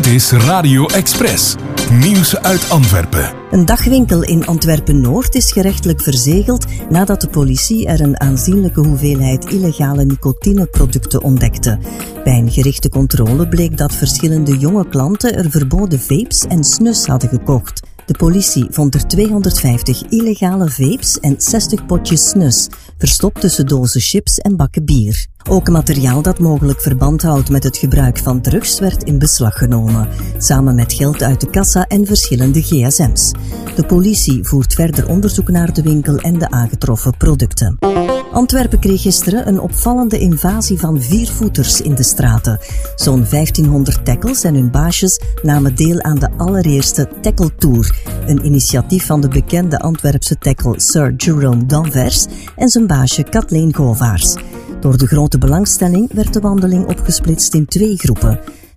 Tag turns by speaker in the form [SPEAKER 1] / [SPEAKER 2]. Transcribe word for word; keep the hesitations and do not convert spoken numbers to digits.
[SPEAKER 1] is Radio Express. Nieuws uit Antwerpen.
[SPEAKER 2] Een dagwinkel in Antwerpen-Noord is gerechtelijk verzegeld nadat de politie er een aanzienlijke hoeveelheid illegale nicotineproducten ontdekte. Bij een gerichte controle bleek dat verschillende jonge klanten er verboden vapes en snus hadden gekocht. De politie vond er tweehonderdvijftig illegale vapes en zestig potjes snus, verstopt tussen dozen chips en bakken bier. Ook materiaal dat mogelijk verband houdt met het gebruik van drugs werd in beslag genomen, samen met geld uit de kassa en verschillende gsm's. De politie voert verder onderzoek naar de winkel en de aangetroffen producten. Antwerpen kreeg gisteren een opvallende invasie van viervoeters in de straten. Zo'n vijftienhonderd tackles en hun baasjes namen deel aan de allereerste Tackle Tour, een initiatief van de bekende Antwerpse tackle Sir Jerome Danvers en zijn baasje Kathleen Govaars. Door de grote belangstelling werd de wandeling opgesplitst in twee groepen.